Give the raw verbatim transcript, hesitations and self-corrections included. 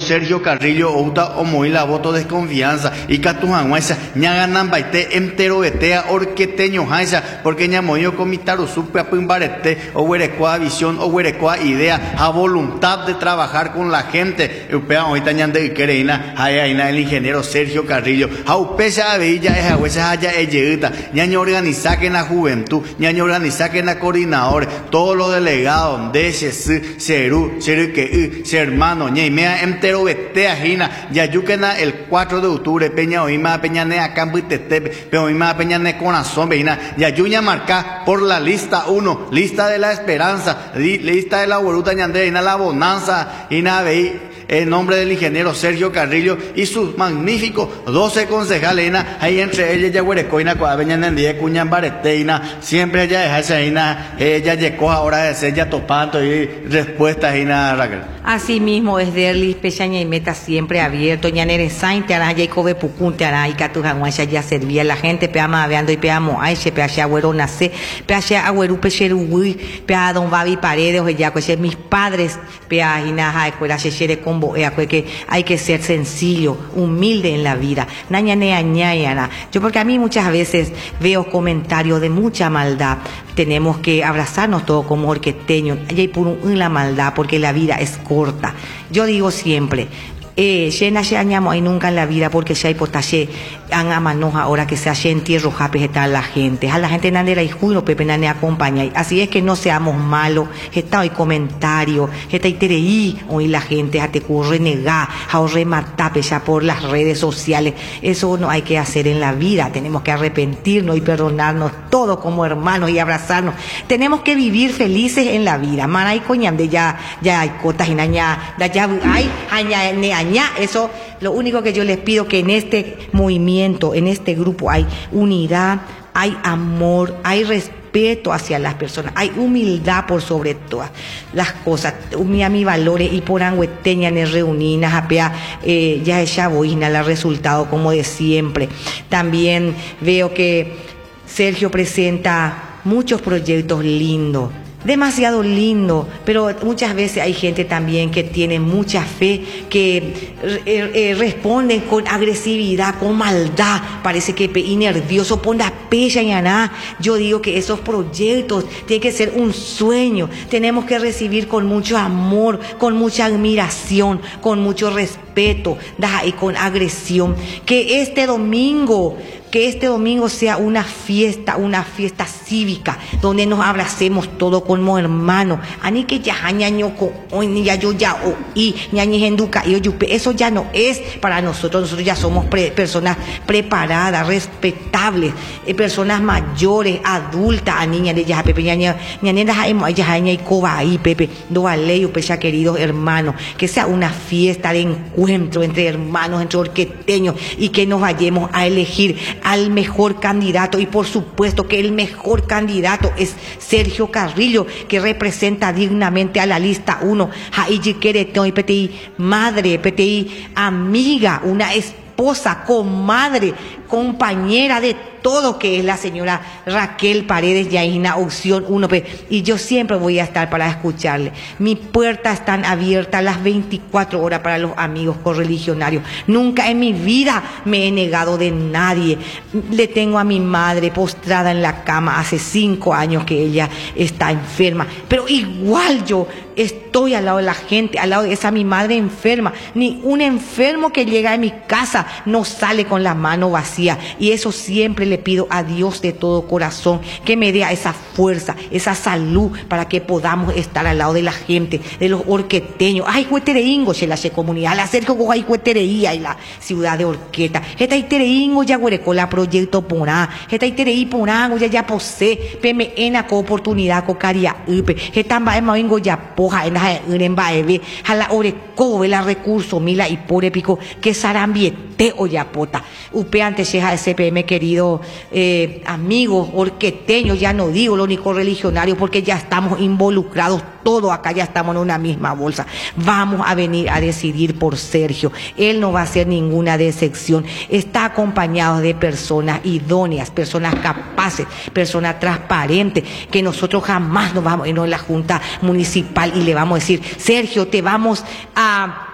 Sergio Carrillo outa omoila voto de desconfianza y catujanguaisa ña ganan baite entero betea orqueteño jaisa porque ña moyo comitaru supe apimbarete o huerecoa visión o huerecoa idea a voluntad de trabajar con la gente upea ahorita ñande quereina hayaina el ingeniero Sergio Carrillo aupesa avilla es agüesa haya elleita ñaño organiza que en la juventud ñaño organiza que en la coordinador todos los delegados de ese Cerú Cerú que se hermano ñeimea entero betea jina yayuquena el cuatro de octubre peña oima peña nea cambuitete pero oima peña ne corazón veina yayuña marca por la lista uno lista de la esperanza lista de la boruta ñande ina la bonanza ina vei en nombre del ingeniero Sergio Carrillo y sus magníficos doce concejales, ahí entre ellas ya huerecoina, cuaveña nendía, cuñan bareteina, siempre ella deja esa ina, ella llegó ahora de ser ya topando y respuestas ina Raquel. Así mismo es Derlis, Pechaña y Meta siempre abierto, ñanere sain te hará, Jacob Pucún te hará, y Catujanguacha ya servía la gente, peama aveando y peamo aiche, peache agüero nace, peache agüero pecherugui, pea don Babi Paredes, o ya coche mis padres, pea hinaja, escuela chechere con que hay que ser sencillo, humilde en la vida. Yo porque a mí muchas veces veo comentarios de mucha maldad. Tenemos que abrazarnos todos como orqueteños. Y hay por un la maldad porque la vida es corta. Yo digo siempre, eh, llena se añamo y nunca en la vida porque si hay potashe han amanos ahora que se hace entierro jape está la gente a la gente nanera y juno pepe nane acompaña así es que no seamos malos está hoy comentario está itereí hoy la gente a te corre negar a rematar ya por las redes sociales eso no hay que hacer en la vida tenemos que arrepentirnos y perdonarnos todos como hermanos y abrazarnos tenemos que vivir felices en la vida maray coñam de ya ya hay cotas y naña ya hay aña ne eso lo único que yo les pido que en este movimiento, en este grupo hay unidad, hay amor, hay respeto hacia las personas, hay humildad por sobre todas las cosas, mi a mi valores y por angueteña en reuninas, apea eh, ya ella boina la resultado como de siempre. También veo que Sergio presenta muchos proyectos lindos. Demasiado lindo, pero muchas veces hay gente también que tiene mucha fe, que eh, eh, responden con agresividad, con maldad, parece que y nervioso, pon la pecha y nada. Yo digo que esos proyectos tienen que ser un sueño, tenemos que recibir con mucho amor, con mucha admiración, con mucho respeto, y con agresión, que este domingo Que este domingo sea una fiesta, una fiesta cívica, donde nos abracemos todos como hermanos. Ani que ya ñaño ni ya yo ya o y ñañi henduca y oyupe, eso ya no es para nosotros. Nosotros ya somos pre, personas preparadas, respetables, eh, personas mayores, adultas, a niña de ya pepe ñaña ñanera ya ña y coba ahí pepe do aleyo pecha queridos hermanos, que sea una fiesta de encuentro entre hermanos, entre orqueteños y que nos vayamos a elegir al mejor candidato y por supuesto que el mejor candidato es Sergio Carrillo, que representa dignamente a la lista uno. P T I madre, P T I amiga, una esposa, comadre, compañera de todo, que es la señora Raquel Paredes Yaina, opción uno. Y yo siempre voy a estar para escucharle. Mis puertas están abiertas las veinticuatro horas para los amigos correligionarios. Nunca en mi vida me he negado de nadie. Le tengo a mi madre postrada en la cama hace cinco años que ella está enferma. Pero igual yo estoy al lado de la gente, al lado de esa mi madre enferma. Ni un enfermo que llega a mi casa no sale con la mano vacía. Y eso siempre le pido a Dios de todo corazón, que me dé esa fuerza, esa salud para que podamos estar al lado de la gente, de los orqueteños. Ay, huetereingo, se la se comunidad, la cerca con ay huetereía y la ciudad de Orqueta. Esta itereingo ya huereco la proyecto porá. Esta iterei porá, ya ya posee, peme ena co oportunidad co caria upe. Esta mba ema vengo ya poja en la en baebe, jala oreco la recurso mila y por épico que sarambiete o ya pota. Upe antes de C P M querido eh, amigos orqueteños, ya no digo lo único religionario porque ya estamos involucrados todos acá, ya estamos en una misma bolsa. Vamos a venir a decidir por Sergio, él no va a hacer ninguna decepción, está acompañado de personas idóneas, personas capaces, personas transparentes, que nosotros jamás nos vamos a ir a la Junta Municipal y le vamos a decir, Sergio, te vamos a